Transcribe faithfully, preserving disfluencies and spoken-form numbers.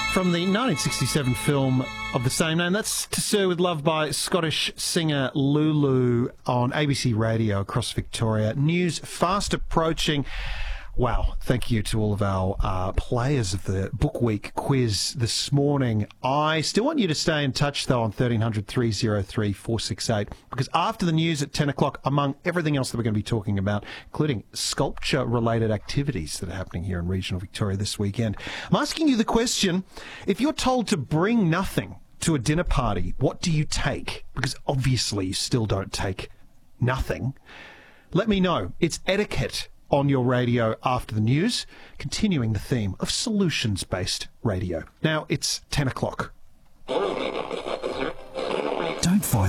From the nineteen sixty-seven film of the same name, that's To Sir With Love by Scottish singer Lulu on A B C Radio across Victoria. News fast approaching. Wow, thank you to all of our uh, players of the Book Week quiz this morning. I still want you to stay in touch, though, on thirteen hundred, three oh three, four six eight, because after the news at ten o'clock, among everything else that we're going to be talking about, including sculpture-related activities that are happening here in regional Victoria this weekend, I'm asking you the question, if you're told to bring nothing to a dinner party, what do you take? Because obviously you still don't take nothing. Let me know. It's etiquette on your radio after the news, continuing the theme of solutions-based radio. Now it's ten o'clock.